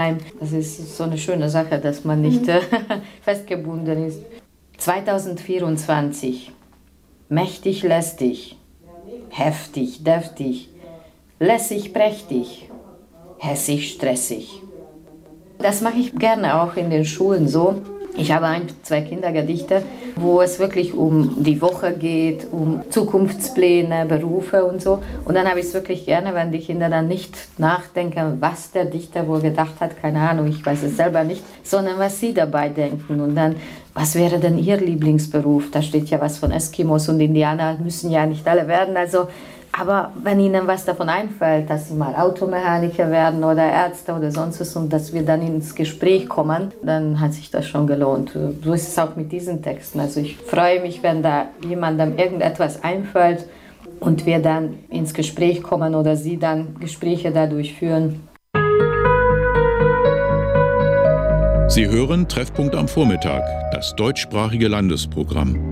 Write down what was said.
Das ist so eine schöne Sache, dass man nicht festgebunden ist. 2024. Mächtig, lästig. Heftig, deftig. Lässig, prächtig. Hässig, stressig. Das mache ich gerne auch in den Schulen so. Ich habe 2 Kindergedichte, wo es wirklich um die Woche geht, um Zukunftspläne, Berufe und so. Und dann habe ich es wirklich gerne, wenn die Kinder dann nicht nachdenken, was der Dichter wohl gedacht hat, keine Ahnung, ich weiß es selber nicht, sondern was sie dabei denken. Und dann, was wäre denn ihr Lieblingsberuf? Da steht ja was von Eskimos und Indianer, müssen ja nicht alle werden, also. Aber wenn ihnen was davon einfällt, dass sie mal Automechaniker werden oder Ärzte oder sonst was und dass wir dann ins Gespräch kommen, dann hat sich das schon gelohnt. So ist es auch mit diesen Texten. Also ich freue mich, wenn da jemandem irgendetwas einfällt und wir dann ins Gespräch kommen oder sie dann Gespräche dadurch führen. Sie hören Treffpunkt am Vormittag, das deutschsprachige Landesprogramm.